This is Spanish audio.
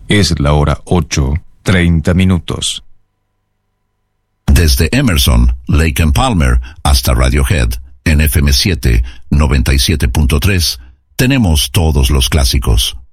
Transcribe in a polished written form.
Es la hora 8:30. Desde Emerson, Lake and Palmer, hasta Radiohead, en FM7 97.3, tenemos todos los clásicos.